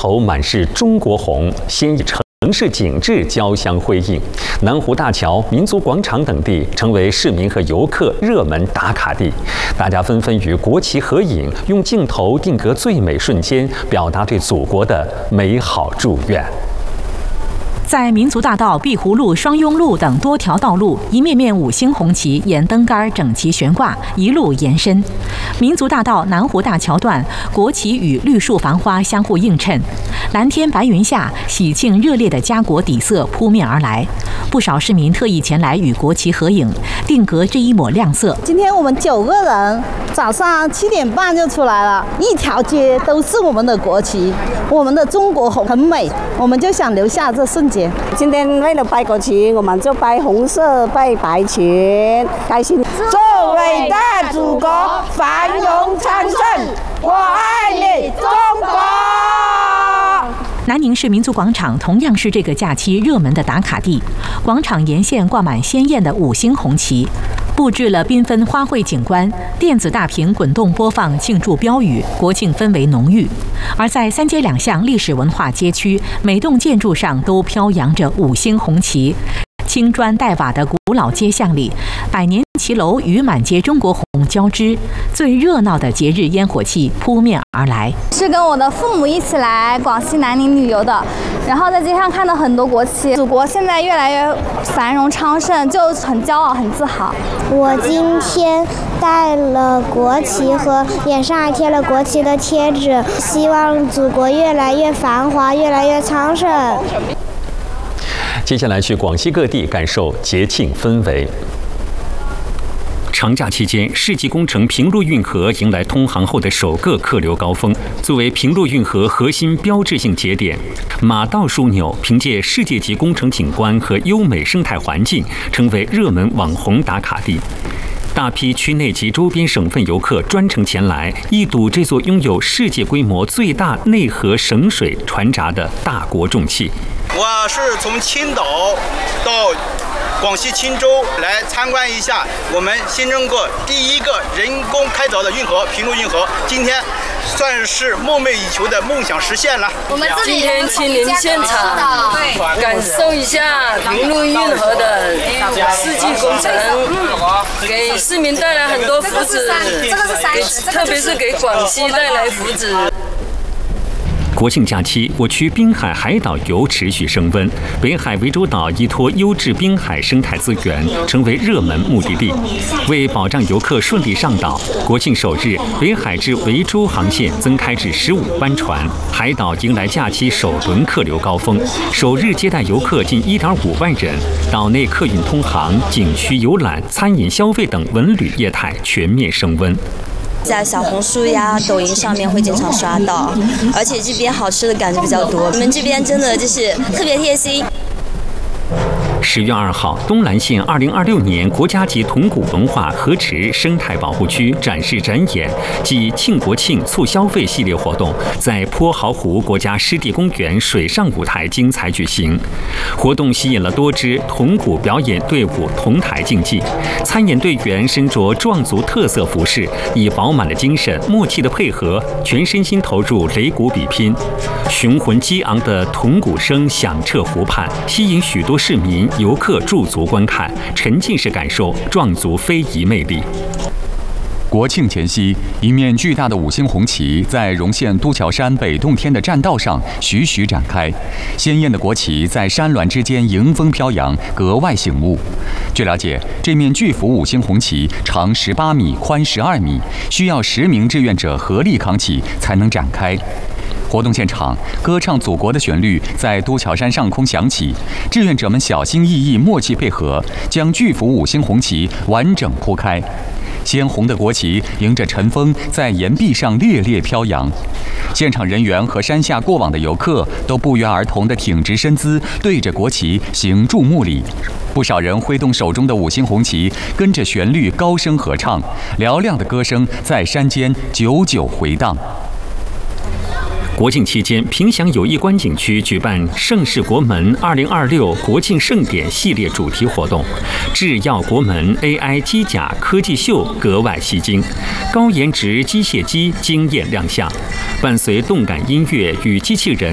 头满是中国红，先以城市景致交相辉映，南湖大桥、民族广场等地成为市民和游客热门打卡地。大家纷纷与国旗合影，用镜头定格最美瞬间，表达对祖国的美好祝愿。 在民族大道、碧湖路、双庸路等多条道路，一面面五星红旗沿灯杆整齐悬挂，一路延伸。民族大道南湖大桥段，国旗与绿树繁花相互映衬，蓝天白云下，喜庆热烈的家国底色扑面而来。不少市民特意前来与国旗合影，定格这一抹亮色。 今天我们9个人，早上7点半就出来了，一条街都是我们的国旗，我们的中国红很美，我们就想留下这瞬间。 今天为了拜国旗，我们就拜红色、拜白裙，开心。祝伟大祖国繁荣昌盛，我爱你，中国！ 南宁市民族广场同样是这个假期热门的打卡地，广场沿线挂满鲜艳的5星红旗。 布置了缤纷花卉景观，电子大屏滚动播放庆祝标语，国庆氛围浓郁。而在3街2巷历史文化街区，每栋建筑上都飘扬着5星红旗。青砖黛瓦的古老街巷里，百年骑楼与满街中国红交织，最热闹的节日烟火气扑面而来。 是跟我的父母一起来广西南宁旅游的，然后在街上看到很多国旗，祖国现在越来越繁荣昌盛，就很骄傲、很自豪。 我今天带了国旗和脸上还贴了国旗的贴纸，希望祖国越来越繁华，越来越昌盛。 接下来去广西各地感受节庆氛围。长假期间，世纪工程平陆运河迎来通航后的首个客流高峰。作为平陆运河核心标志性节点，马道枢纽凭借世界级工程景观和优美生态环境，成为热门网红打卡地。 大批区内及周边省份游客专程前来，一睹这座拥有世界规模最大内河省水船闸的大国重器。 我是从青岛到广西钦州来参观一下我们新中国第一个人工开凿的运河——平陆运河。今天算是梦寐以求的梦想实现了。 我们今天亲临现场，感受一下平陆运河的世纪工程，给市民带来很多福祉，特别是给广西带来福祉。 国庆假期，我区滨海海岛游持续升温。北海涠洲岛依托优质滨海生态资源，成为热门目的地。为保障游客顺利上岛，国庆首日，北海至涠洲航线增开至15班船，海岛迎来假期首轮客流高峰。首日接待游客近1.5万人，岛内客运通航、景区游览、餐饮消费等文旅业态全面升温。 在小红书呀、抖音上面会经常刷到，而且这边好吃的感觉比较多。你们这边真的就是特别贴心。 10月2号，东兰县2026年国家级铜鼓文化河池生态保护区展示展演暨庆国庆促消费系列活动在泼豪湖国家湿地公园水上舞台精彩举行。活动吸引了多支铜鼓表演队伍同台竞技，参演队员身着壮族特色服饰，以饱满的精神、默契的配合，全身心投入擂鼓比拼。雄浑激昂的铜鼓声响彻湖畔，吸引许多市民。 游客驻足观看，沉浸式感受壮族非遗魅力。 国庆前夕，一面巨大的5星红旗在荣县都桥山北洞天的栈道上徐徐展开，鲜艳的国旗在山峦之间迎风飘扬，格外醒目。据了解，这面巨幅5星红旗长18米，宽12米，需要10名志愿者合力扛起才能展开。 活动现场，歌唱祖国的旋律在都桥山上空响起，志愿者们小心翼翼、默契配合，将巨幅5星红旗完整铺开。鲜红的国旗迎着晨风在岩壁上猎猎飘扬，现场人员和山下过往的游客都不约而同地挺直身姿，对着国旗行注目礼。不少人挥动手中的5星红旗，跟着旋律高声合唱，嘹亮的歌声在山间久久回荡。 国庆期间，凭祥友谊观景区举办“盛世国门2026国庆盛典”系列主题活动，制药国门 AI 机甲科技秀格外吸睛，高颜值机械机惊艳亮相，伴随动感音乐与机器人